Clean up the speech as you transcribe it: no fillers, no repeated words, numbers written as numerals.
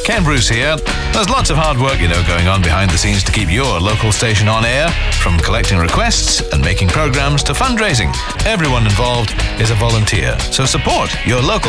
Ken Bruce here. There's lots of hard work, going on behind the scenes to keep your local station on air, from collecting requests and making programs to fundraising. Everyone involved is a volunteer, so support your local